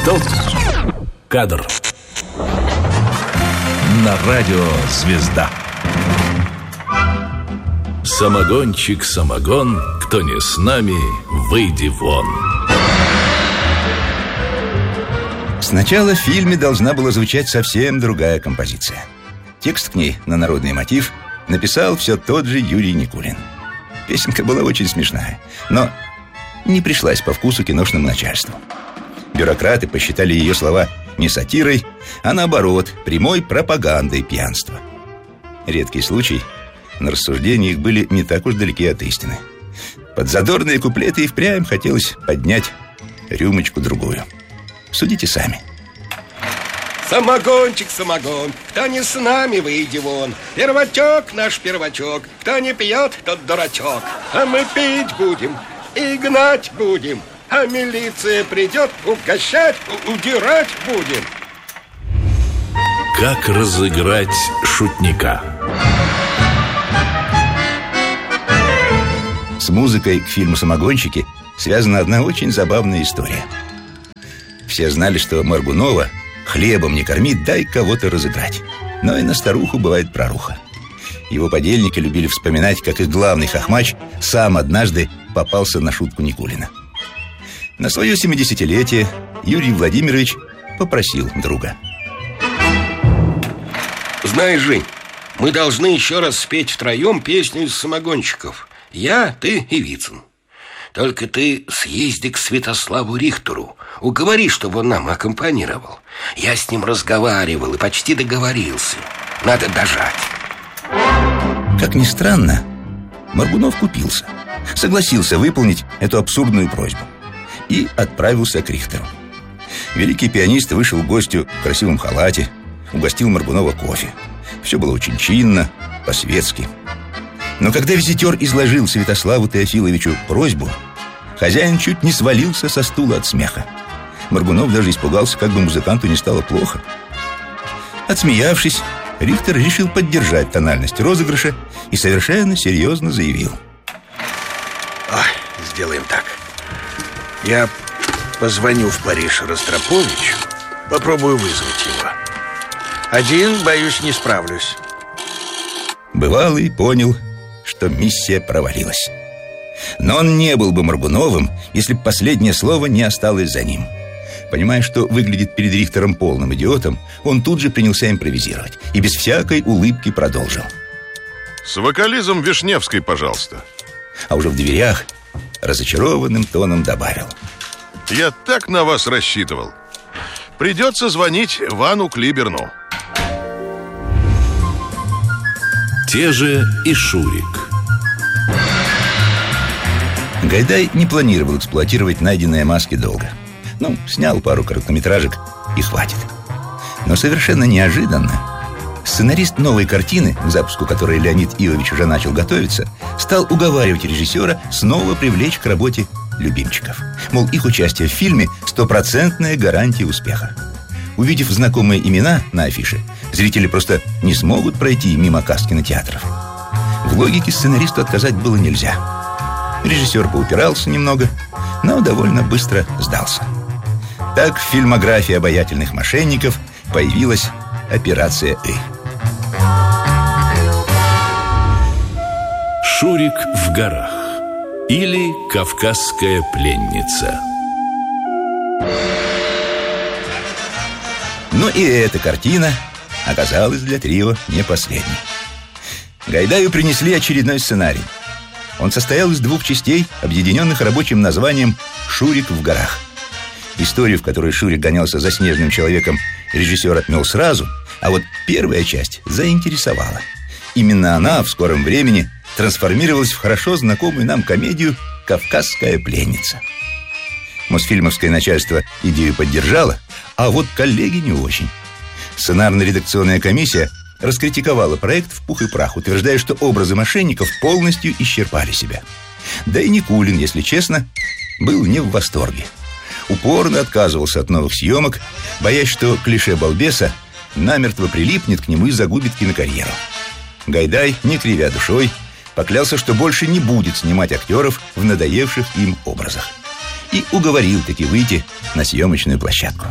Стоп! Кадр. На радио «Звезда». Самогончик, самогон, кто не с нами, выйди вон. Сначала в фильме должна была звучать совсем другая композиция. Текст к ней на народный мотив написал все тот же Юрий Никулин. Песенка была очень смешная, но не пришлась по вкусу киношному начальству. Бюрократы посчитали ее слова не сатирой, а наоборот, прямой пропагандой пьянства. Редкий случай, но рассуждения их были не так уж далеки от истины. Под задорные куплеты и впрямь хотелось поднять рюмочку-другую. Судите сами. Самогончик, самогон, кто не с нами, выйди вон. Первачок наш первачок, кто не пьет, тот дурачок. А мы пить будем и гнать будем, а милиция придет, угощать, удирать будем. Как разыграть шутника? С музыкой к фильму «Самогонщики» связана одна очень забавная история. Все знали, что Моргунова хлебом не кормить, дай кого-то разыграть. Но и на старуху бывает проруха. Его подельники любили вспоминать, как их главный хохмач сам однажды попался на шутку Никулина. На свое 70-летие Юрий Владимирович попросил друга: знаешь, Жень, мы должны еще раз спеть втроем песню из «Самогонщиков». Я, ты и Вицин. Только ты съезди к Святославу Рихтеру, уговори, чтобы он нам аккомпанировал. Я с ним разговаривал и почти договорился. Надо дожать. Как ни странно, Моргунов купился, согласился выполнить эту абсурдную просьбу и отправился к Рихтеру. Великий пианист вышел к гостю в красивом халате, угостил Моргунова кофе. Все было очень чинно, по-светски. Но когда визитер изложил Святославу Теофиловичу просьбу, хозяин чуть не свалился со стула от смеха. Моргунов даже испугался, как бы музыканту не стало плохо. Отсмеявшись, Рихтер решил поддержать тональность розыгрыша и совершенно серьезно заявил: сделаем так. Я позвоню в Париж Ростроповичу, попробую вызвать его. Один, боюсь, не справлюсь. Бывалый понял, что миссия провалилась. Но он не был бы Моргуновым, если бы последнее слово не осталось за ним. Понимая, что выглядит перед Рихтером полным идиотом, он тут же принялся импровизировать и без всякой улыбки продолжил: с вокализм Вишневской, пожалуйста. А уже в дверях разочарованным тоном добавил: я так на вас рассчитывал. Придется звонить Вану Клиберну. Те же и Шурик. Гайдай не планировал эксплуатировать найденные маски долго. Снял пару короткометражек и хватит. Но совершенно неожиданно сценарист новой картины, к запуску которой Леонид Ивович уже начал готовиться, стал уговаривать режиссера снова привлечь к работе любимчиков. Мол, их участие в фильме – стопроцентная гарантия успеха. Увидев знакомые имена на афише, зрители просто не смогут пройти мимо касс кинотеатров. В логике сценаристу отказать было нельзя. Режиссер поупирался немного, но довольно быстро сдался. Так в фильмографии обаятельных мошенников появилась «Операция И». Шурик в горах или Кавказская пленница. Но и эта картина оказалась для трио не последней. Гайдаю принесли очередной сценарий. Он состоял из 2 частей, объединенных рабочим названием «Шурик в горах». Историю, в которой Шурик гонялся за снежным человеком, режиссер отмел сразу, а вот первая часть заинтересовала. Именно она в скором времени трансформировалась в хорошо знакомую нам комедию «Кавказская пленница». Мосфильмовское начальство идею поддержало, а вот коллеги не очень. Сценарно-редакционная комиссия раскритиковала проект в пух и прах, утверждая, что образы мошенников полностью исчерпали себя. Да и Никулин, если честно, был не в восторге. Упорно отказывался от новых съемок, боясь, что клише балбеса намертво прилипнет к нему и загубит кинокарьеру. Гайдай, не кривя душой, поклялся, что больше не будет снимать актеров в надоевших им образах. И уговорил таки выйти на съемочную площадку.